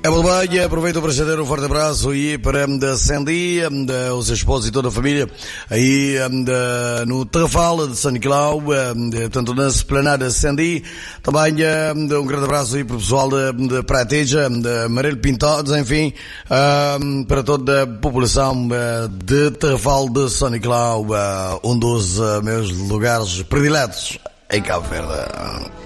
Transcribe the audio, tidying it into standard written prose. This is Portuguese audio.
É bom bem, aproveito para estender um forte abraço aí para Sandy, os esposos e toda a família aí no Terrafal de São Nicolau, tanto na Esplanada Sandy, também um grande abraço aí para o pessoal de Prateja, de Marelo Pintados, enfim, para toda a população de Terrafal de São Nicolau, um dos meus lugares prediletos em Cabo Verde.